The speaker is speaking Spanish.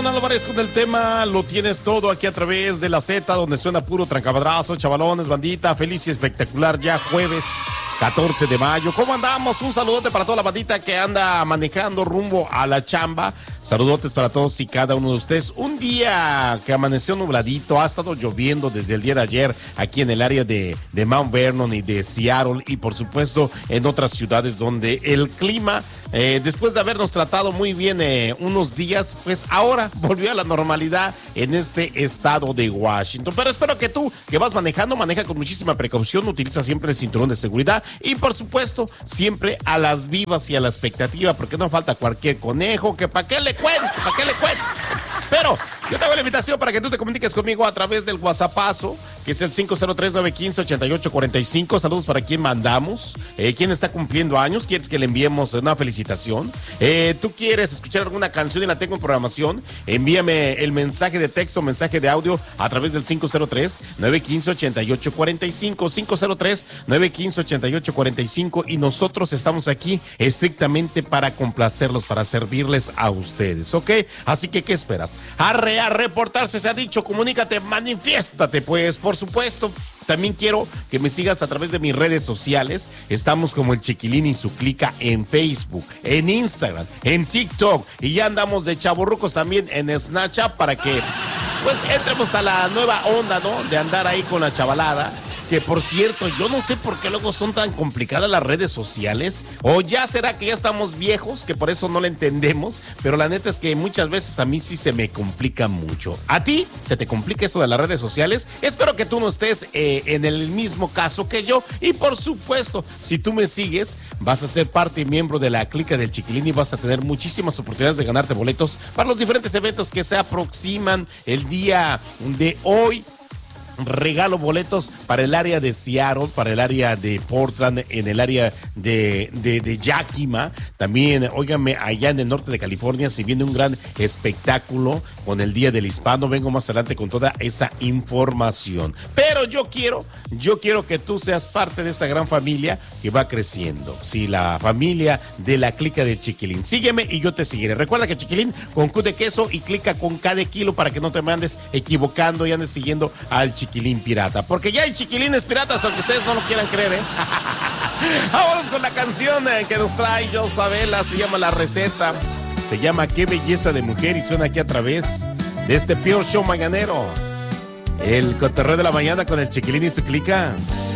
Álvarez con el tema Lo Tienes Todo aquí a través de la Z, donde suena puro trancabadrazo, chavalones, bandita, feliz y espectacular ya jueves 14 de mayo. ¿Cómo andamos? Un saludote para toda la bandita que anda manejando rumbo a la chamba. Saludotes para todos y cada uno de ustedes. Un día que amaneció nubladito, ha estado lloviendo desde el día de ayer aquí en el área de Mount Vernon y de Seattle y por supuesto en otras ciudades donde el clima, después de habernos tratado muy bien unos días, pues ahora volvió a la normalidad en este estado de Washington. Pero espero que tú que vas manejando, maneja con muchísima precaución, utiliza siempre el cinturón de seguridad y por supuesto siempre a las vivas y a la expectativa, porque no falta cualquier conejo que para qué le cuento, Pero yo te hago la invitación para que tú te comuniques conmigo a través del WhatsAppazo, que es el 503-915-8845. Saludos para quien mandamos, quien está cumpliendo años, quieres que le enviemos una felicitación. Tú quieres escuchar alguna canción y la tengo en programación, envíame el mensaje de texto, mensaje de audio a través del 503-915-8845, 503-915-8845 y nosotros estamos aquí estrictamente para complacerlos, para servirles a ustedes, ¿ok? Así que, ¿qué esperas? A reportarse, se ha dicho, comunícate, manifiéstate, pues, por supuesto. También quiero que me sigas a través de mis redes sociales. Estamos como el Chiquilín y su clica en Facebook, en Instagram, en TikTok. Y ya andamos de chavorrucos también en Snapchat para que, pues, entremos a la nueva onda, ¿no? De andar ahí con la chavalada. Que por cierto, yo no sé por qué luego son tan complicadas las redes sociales, o ya será que ya estamos viejos, que por eso no le entendemos, pero la neta es que muchas veces a mí sí se me complica mucho. ¿A ti se te complica eso de las redes sociales? Espero que tú no estés en el mismo caso que yo, y por supuesto, si tú me sigues, vas a ser parte y miembro de la clica del Chiquilín y vas a tener muchísimas oportunidades de ganarte boletos para los diferentes eventos que se aproximan el día de hoy. Regalo boletos para el área de Seattle, para el área de Portland, en el área de Yakima. También, óigame, allá en el norte de California se viene un gran espectáculo con el Día del Hispano. Vengo más adelante con toda esa información. Pero yo quiero que tú seas parte de esta gran familia que va creciendo. Sí, la familia de la clica de Chiquilín. Sígueme y yo te seguiré. Recuerda que Chiquilín con Q de queso y clica con K de kilo para que no te me andes equivocando y andes siguiendo al Chiquilín pirata, porque ya hay chiquilines piratas, aunque ustedes no lo quieran creer, Vámonos con la canción que nos trae Jos Favela, se llama La Receta, se llama Qué Belleza de Mujer y suena aquí a través de este Pure Show mañanero, el cotorreo de la mañana con el Chiquilín y su clica.